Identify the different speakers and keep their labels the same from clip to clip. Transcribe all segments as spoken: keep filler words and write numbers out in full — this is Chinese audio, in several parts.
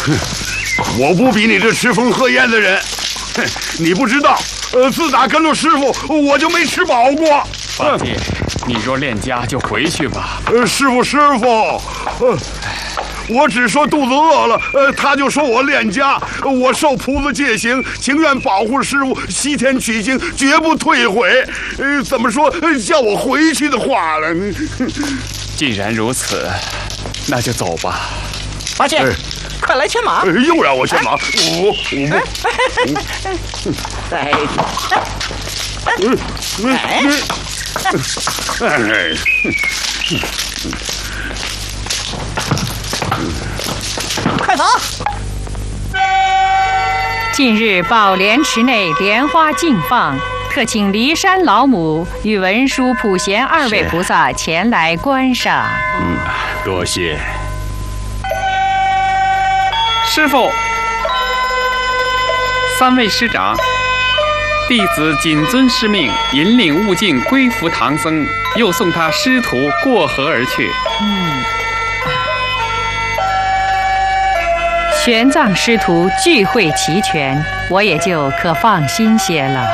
Speaker 1: 我不比你这吃风喝烟的人。哼，你不知道，呃，自打跟了师傅，我就没吃饱过。
Speaker 2: 八戒，你若恋家就回去吧。
Speaker 1: 呃，师傅，师傅，呃，我只说肚子饿了，呃，他就说我恋家，我受菩萨戒行，情愿保护师傅西天取经，绝不退悔。呃，怎么说叫我回去的话了？
Speaker 2: 既然如此，那就走吧。
Speaker 3: 八戒，快来牵马！
Speaker 1: 呃、又让我牵马，我我不。
Speaker 3: 哎，
Speaker 1: 嗯嗯
Speaker 3: 哎，
Speaker 1: 哎，
Speaker 3: 快走！
Speaker 4: 近日宝莲池内莲花竞放，特请骊山老母与文殊、普贤二位菩萨前来观赏。
Speaker 2: 嗯，多谢。师父，三位师长，弟子谨遵师命，引领悟净归服唐僧，又送他师徒过河而去。
Speaker 4: 嗯，玄奘师徒聚会齐全，我也就可放心些了。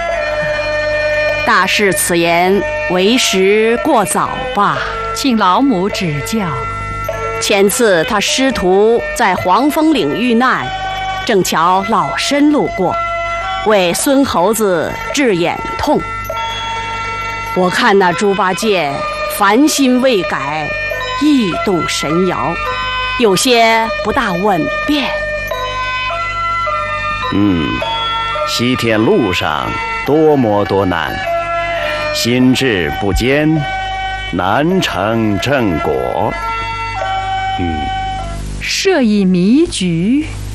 Speaker 5: 大师此言为时过早吧，
Speaker 4: 请老母指教。
Speaker 5: 前次他师徒在黄风岭遇难，正巧老身路过，为孙猴子治眼痛。我看那猪八戒烦心未改，意动神摇，有些不大稳便。
Speaker 6: 嗯，西天路上多磨多难，心智不坚，难成正果。
Speaker 4: 嗯，设以迷局。